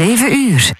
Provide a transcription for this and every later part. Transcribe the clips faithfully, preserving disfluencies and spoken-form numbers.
zeven uur.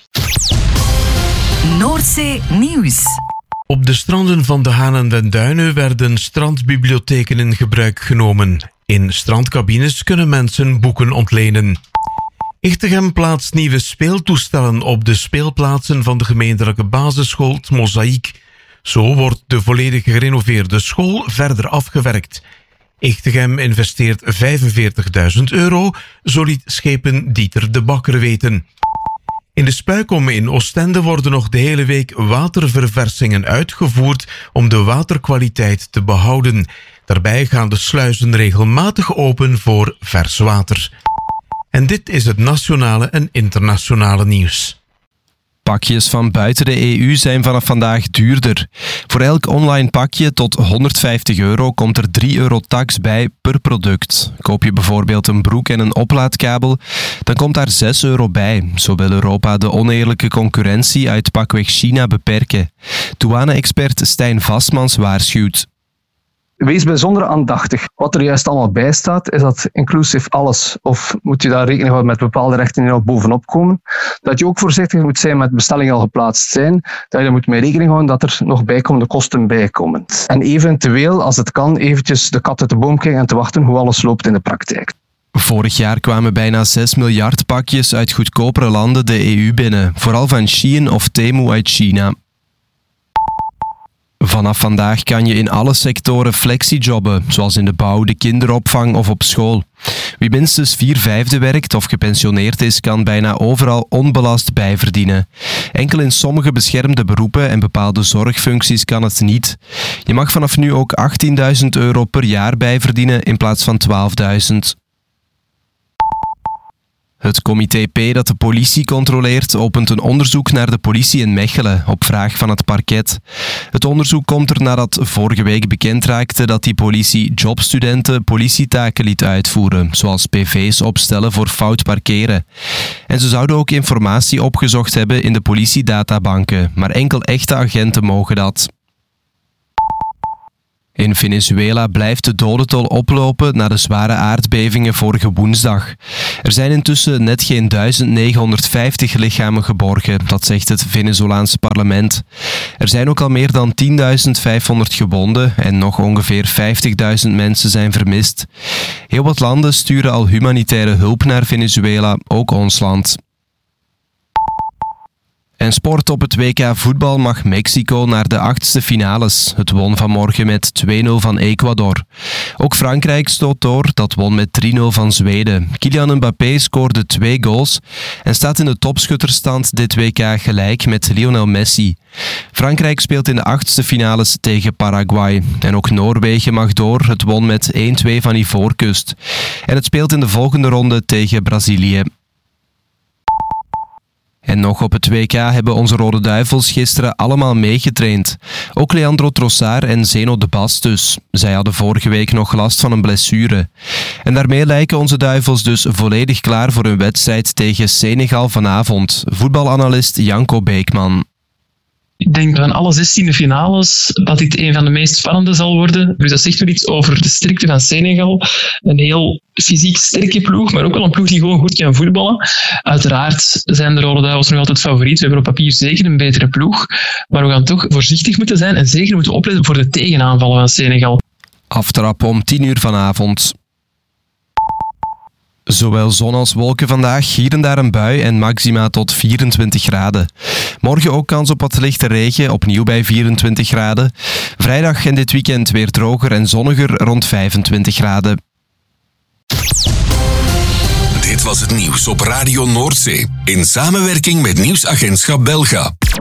Noordzee Nieuws. Op de stranden van de Haan en den Duinen werden strandbibliotheken in gebruik genomen. In strandcabines kunnen mensen boeken ontlenen. Ichtegem plaatst nieuwe speeltoestellen op de speelplaatsen van de gemeentelijke basisschool Het Mozaïek. Zo wordt de volledig gerenoveerde school verder afgewerkt. Ichtegem investeert vijfenveertigduizend euro, zo liet schepen Dieter de Bakker weten. In de Spuikom in Oostende worden nog de hele week waterverversingenen uitgevoerd om de waterkwaliteit te behouden. Daarbij gaan de sluizen regelmatig open voor vers water. En dit is het nationale en internationale nieuws. Pakjes van buiten de E U zijn vanaf vandaag duurder. Voor elk online pakje tot honderdvijftig euro komt er drie euro tax bij per product. Koop je bijvoorbeeld een broek en een oplaadkabel, dan komt daar zes euro bij. Zo wil Europa de oneerlijke concurrentie uit pakweg China beperken. Douane-expert Stijn Vastmans waarschuwt. Wees bijzonder aandachtig. Wat er juist allemaal bij staat, is dat inclusief alles. Of moet je daar rekening houden met bepaalde rechten die nog bovenop komen. Dat je ook voorzichtig moet zijn met bestellingen al geplaatst zijn. Dat je er moet mee rekening houden dat er nog bijkomende kosten bij komen. En eventueel, als het kan, eventjes de kat uit de boom kijken en te wachten hoe alles loopt in de praktijk. Vorig jaar kwamen bijna zes miljard pakjes uit goedkopere landen de E U binnen. Vooral van Shein of Temu uit China. Vanaf vandaag kan je in alle sectoren flexijobben, zoals in de bouw, de kinderopvang of op school. Wie minstens vier vijfde werkt of gepensioneerd is, kan bijna overal onbelast bijverdienen. Enkel in sommige beschermde beroepen en bepaalde zorgfuncties kan het niet. Je mag vanaf nu ook achttienduizend euro per jaar bijverdienen in plaats van twaalfduizend. Het comité P dat de politie controleert opent een onderzoek naar de politie in Mechelen op vraag van het parket. Het onderzoek komt er nadat vorige week bekend raakte dat die politie jobstudenten politietaken liet uitvoeren, zoals P V's opstellen voor fout parkeren. En ze zouden ook informatie opgezocht hebben in de politiedatabanken, maar enkel echte agenten mogen dat. In Venezuela blijft de dodentol oplopen na de zware aardbevingen vorige woensdag. Er zijn intussen net geen duizend negenhonderdvijftig lichamen geborgen, dat zegt het Venezolaanse parlement. Er zijn ook al meer dan tienduizend vijfhonderd gewonden en nog ongeveer vijftigduizend mensen zijn vermist. Heel wat landen sturen al humanitaire hulp naar Venezuela, ook ons land. En sport op het W K voetbal mag Mexico naar de achtste finales. Het won vanmorgen met twee nul van Ecuador. Ook Frankrijk stoot door, dat won met drie nul van Zweden. Kylian Mbappé scoorde twee goals en staat in de topschutterstand dit W K gelijk met Lionel Messi. Frankrijk speelt in de achtste finales tegen Paraguay. En ook Noorwegen mag door, het won met één twee van Ivoorkust. En het speelt in de volgende ronde tegen Brazilië. En nog op het W K hebben onze Rode Duivels gisteren allemaal meegetraind. Ook Leandro Trossard en Zeno de Bas dus. Zij hadden vorige week nog last van een blessure. En daarmee lijken onze Duivels dus volledig klaar voor een wedstrijd tegen Senegal vanavond. Voetbalanalist Janko Beekman. Ik denk van alle zestiende finales dat dit een van de meest spannende zal worden. Dus dat zegt wel iets over de sterkte van Senegal. Een heel fysiek sterke ploeg, maar ook wel een ploeg die gewoon goed kan voetballen. Uiteraard zijn de Rode Duivels nog altijd favoriet. We hebben op papier zeker een betere ploeg. Maar we gaan toch voorzichtig moeten zijn en zeker moeten opletten voor de tegenaanvallen van Senegal. Aftrap om tien uur vanavond. Zowel zon als wolken vandaag, hier en daar een bui en maxima tot vierentwintig graden. Morgen ook kans op wat lichte regen, opnieuw bij vierentwintig graden. Vrijdag en dit weekend weer droger en zonniger rond vijfentwintig graden. Dit was het nieuws op Radio Noordzee in samenwerking met Nieuwsagentschap Belga.